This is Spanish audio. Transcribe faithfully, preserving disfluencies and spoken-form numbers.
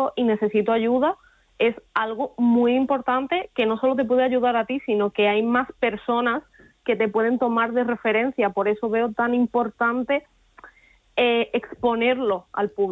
algo y necesito ayuda, es algo muy importante que no solo te puede ayudar a ti, sino que hay más personas que te pueden tomar de referencia. Por eso veo tan importante eh, exponerlo al público.